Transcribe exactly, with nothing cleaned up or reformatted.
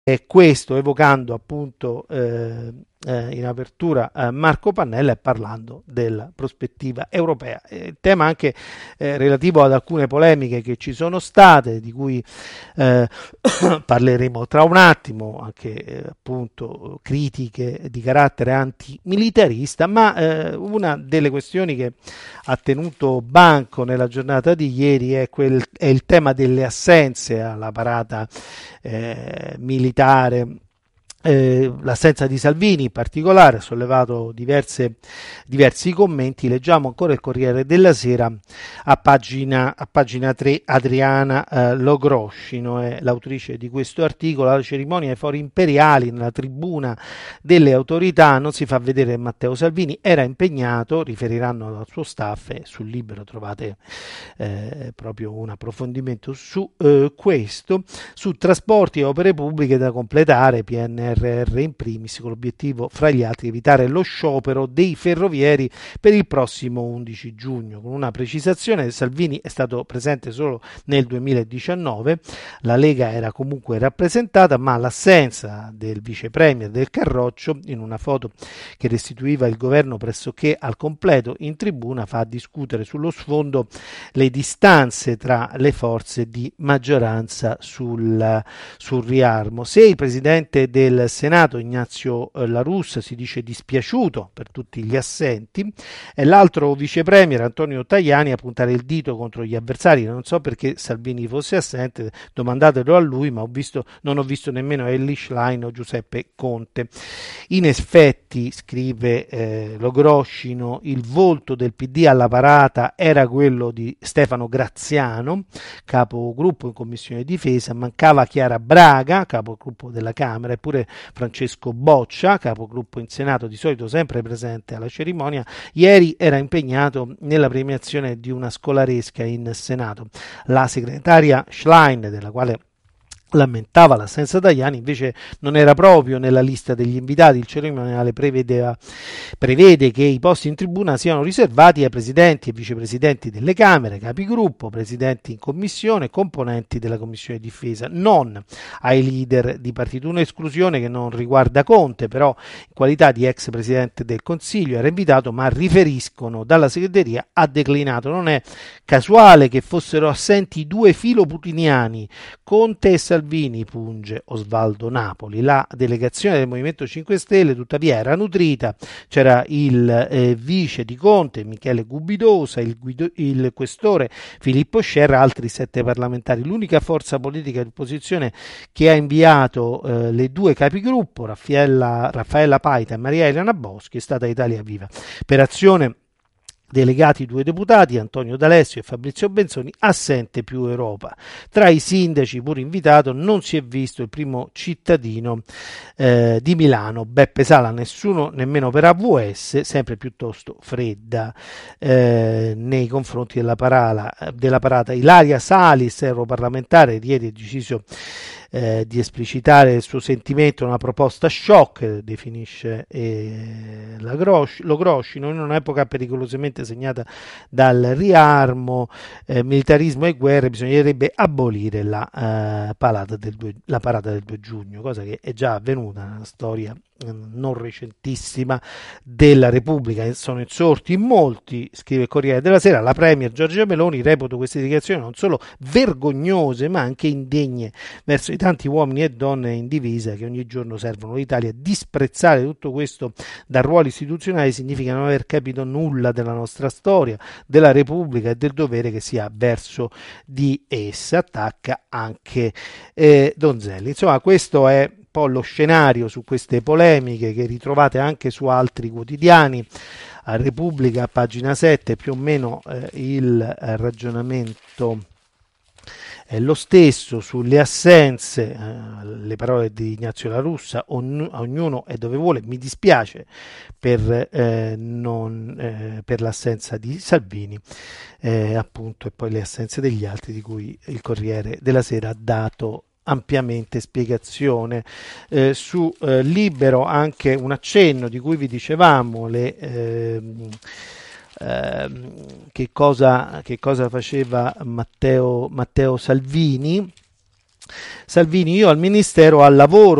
E questo evocando appunto eh, eh, in apertura eh, Marco Pannella e parlando della prospettiva europea. Il tema anche eh, relativo ad alcune polemiche che ci sono state, di cui eh, parleremo tra un attimo, anche eh, appunto critiche di carattere antimilitarista, ma eh, una delle questioni che ha tenuto banco nella giornata di ieri è, quel, è il tema delle assenze alla parata eh, militare. Eh, l'assenza di Salvini in particolare ha sollevato diverse, diversi commenti. Leggiamo ancora il Corriere della Sera a pagina, a pagina tre. Adriana eh, Logroscino è l'autrice di questo articolo. Alla cerimonia ai fori imperiali nella tribuna delle autorità non si fa vedere Matteo Salvini, era impegnato, riferiranno al suo staff, e sul Libero trovate eh, proprio un approfondimento su eh, questo, su trasporti e opere pubbliche da completare, P N R R in primis, con l'obiettivo fra gli altri evitare lo sciopero dei ferrovieri per il prossimo undici giugno, con una precisazione: Salvini è stato presente solo nel duemiladiciannove, la Lega era comunque rappresentata, ma l'assenza del vice premier del Carroccio in una foto che restituiva il governo pressoché al completo in tribuna fa discutere sullo sfondo le distanze tra le forze di maggioranza sul, sul riarmo. Se il presidente del Senato Ignazio La Russa si dice dispiaciuto per tutti gli assenti, e l'altro vice premier Antonio Tajani a puntare il dito contro gli avversari. Non so perché Salvini fosse assente, domandatelo a lui, ma ho visto, non ho visto nemmeno Elly Schlein o Giuseppe Conte. In effetti, scrive eh, Logroscino, il volto del P D alla parata era quello di Stefano Graziano, capogruppo in Commissione Difesa, mancava Chiara Braga, capogruppo della Camera, eppure Francesco Boccia, capogruppo in Senato, di solito sempre presente alla cerimonia, ieri era impegnato nella premiazione di una scolaresca in Senato. La segretaria Schlein, della quale lamentava l'assenza Tajani, invece non era proprio nella lista degli invitati. Il cerimoniale prevedeva, prevede che i posti in tribuna siano riservati ai presidenti e vicepresidenti delle Camere, capigruppo, presidenti in commissione, componenti della Commissione Difesa, non ai leader di partito. Un'esclusione che non riguarda Conte, però in qualità di ex presidente del Consiglio era invitato, ma riferiscono dalla segreteria ha declinato. Non è casuale che fossero assenti due filoputiniani, Conte e Salvini, punge Osvaldo Napoli. La delegazione del Movimento cinque Stelle tuttavia era nutrita, c'era il eh, vice di Conte Michele Gubidosa, il, guido, il questore Filippo Scerra, altri sette parlamentari. L'unica forza politica di opposizione che ha inviato eh, le due capigruppo, Raffaella, Raffaella Paita e Maria Elena Boschi, è stata Italia Viva. Per Azione delegati due deputati, Antonio D'Alessio e Fabrizio Benzoni, assente più Europa. Tra i sindaci pur invitato non si è visto il primo cittadino eh, di Milano, Beppe Sala, nessuno nemmeno per A V S, sempre piuttosto fredda eh, nei confronti della, parala, della parata. Ilaria Salis, europarlamentare, ieri ha deciso Eh, di esplicitare il suo sentimento, una proposta shock, definisce eh, la Gros- lo Groscino, in un'epoca pericolosamente segnata dal riarmo, eh, militarismo e guerre, bisognerebbe abolire la, eh, parata del due, la parata del due giugno, cosa che è già avvenuta nella storia non recentissima della Repubblica. Sono insorti in molti, scrive il Corriere della Sera, la premier Giorgia Meloni. Reputo queste dichiarazioni non solo vergognose ma anche indegne verso i tanti uomini e donne in divisa che ogni giorno servono l'Italia. Disprezzare tutto questo da ruoli istituzionali significa non aver capito nulla della nostra storia, della Repubblica e del dovere che si ha verso di essa. Attacca anche eh, Donzelli. Insomma, questo è po' lo scenario su queste polemiche che ritrovate anche su altri quotidiani. A Repubblica, pagina sette, più o meno eh, il eh, ragionamento è lo stesso sulle assenze, eh, le parole di Ignazio La Russa, ogn- ognuno è dove vuole. Mi dispiace per, eh, non, eh, per l'assenza di Salvini, eh, appunto, e poi le assenze degli altri, di cui il Corriere della Sera ha dato ampiamente spiegazione. Eh, su eh, Libero anche un accenno di cui vi dicevamo, le, eh, eh, che, cosa, che cosa faceva Matteo, Matteo Salvini. Salvini, io al Ministero al lavoro